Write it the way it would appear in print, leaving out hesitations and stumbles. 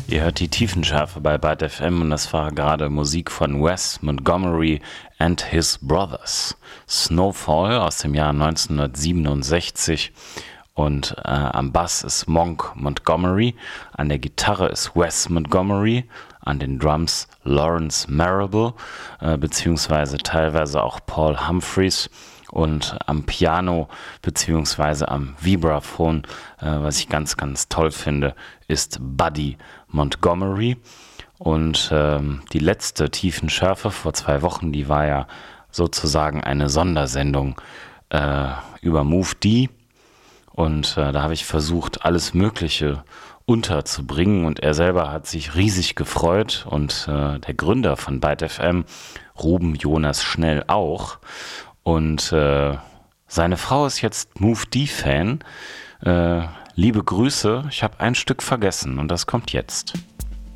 Ihr hört die Tiefenschärfe bei Byte FM und das war gerade Musik von Wes Montgomery and His Brothers. Snowfall aus dem Jahr 1967 und am Bass ist Monk Montgomery, an der Gitarre ist Wes Montgomery, an den Drums Lawrence Marable, beziehungsweise teilweise auch Paul Humphreys. Und am Piano bzw. am Vibraphon, was ich ganz, ganz toll finde, ist Buddy Montgomery. Und die letzte Tiefenschärfe vor 2 Wochen, die war ja sozusagen eine Sondersendung über Move D. Und da habe ich versucht, alles Mögliche unterzubringen. Und er selber hat sich riesig gefreut. Und der Gründer von Byte FM, Ruben Jonas Schnell auch. Und seine Frau ist jetzt Move D-Fan. Liebe Grüße, ich habe ein Stück vergessen und das kommt jetzt.